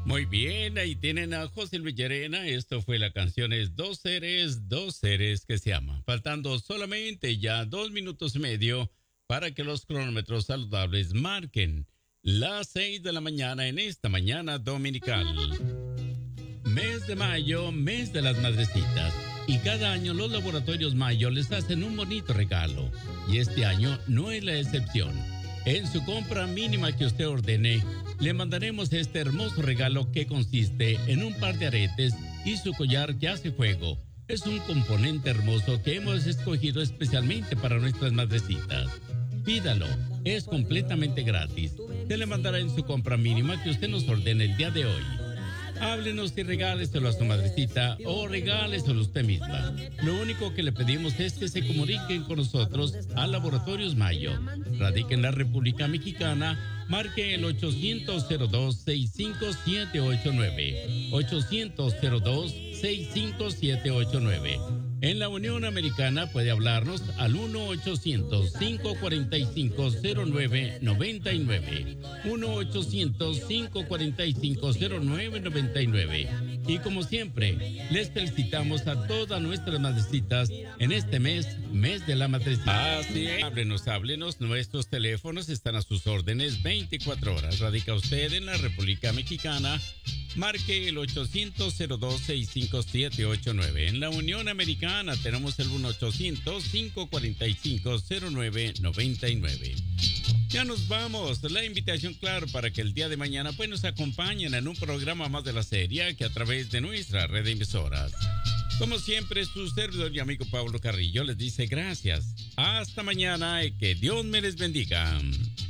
Muy bien, ahí tienen a José Luis Llerena. Esto fue la canción es dos seres que se aman. Faltando solamente ya 2 minutos y medio para que los cronómetros saludables marquen las 6 de la mañana en esta mañana dominical. Mes de mayo, mes de las madrecitas. Y cada año los laboratorios Mayo les hacen un bonito regalo. Y este año no es la excepción. En su compra mínima que usted ordene, le mandaremos este hermoso regalo que consiste en un par de aretes y su collar que hace fuego. Es un componente hermoso que hemos escogido especialmente para nuestras madrecitas. Pídalo, es completamente gratis. Se le mandará en su compra mínima que usted nos ordene el día de hoy. Háblenos y regáleselo a su madrecita o regáleselo a usted misma. Lo único que le pedimos es que se comuniquen con nosotros a Laboratorios Mayo. Radica en la República Mexicana. Marque el 800-02-65789. 800-02-65789. En la Unión Americana puede hablarnos al 1-800-545-0999. 1-800-545-0999. Y como siempre, les felicitamos a todas nuestras madrecitas en este mes de la madrecita. Así es. Háblenos. Nuestros teléfonos están a sus órdenes 24 horas. Radica usted en la República Mexicana. Marque el 800-02-65789. En la Unión Americana tenemos el 1-800-545-0999. Ya nos vamos. La invitación, claro, para que el día de mañana pues nos acompañen en un programa más de la serie que a través de nuestra red de emisoras. Como siempre, su servidor y amigo Pablo Carrillo les dice gracias. Hasta mañana y que Dios me les bendiga.